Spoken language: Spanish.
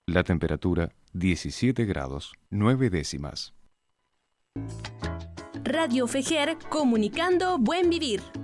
La temperatura 17 grados 9 décimas. Radio Fejer, comunicando buen vivir.